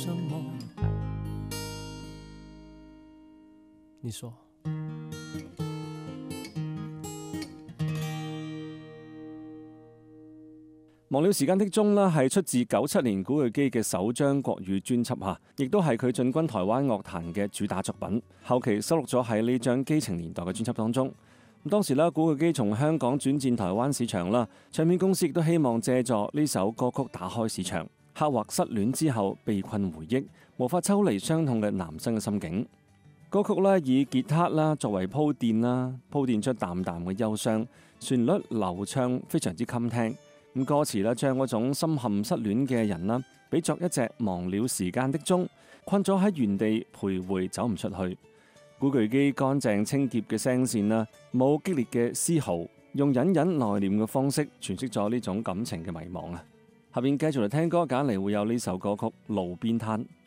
什麼？你說。 忘了時間的鐘啦，係出自97年古巨基嘅首張國語專輯嚇，亦都係佢進軍台灣樂壇嘅主打作品。後期收錄咗喺呢張《基情年代》嘅專輯當中。咁當時啦，古巨基從香港轉戰台灣市場啦，唱片公司亦都希望借助呢首歌曲打開市場，刻畫失戀之後被困回憶、無法抽離傷痛嘅男生嘅心境。歌曲咧以吉他啦作為鋪墊出淡淡嘅憂傷，旋律流暢，非常之襟聽。咁歌詞咧將嗰種深陷失戀嘅人啦，比作一隻忘了時間的鐘，困咗喺原地徘徊走唔出去。古巨基乾淨清潔嘅聲線啦，冇激烈嘅嘶嚎，用隱隱內斂嘅方式詮釋咗呢種感情嘅迷茫啊！下邊繼續嚟聽歌，揀嚟會有呢首歌曲《路邊攤》。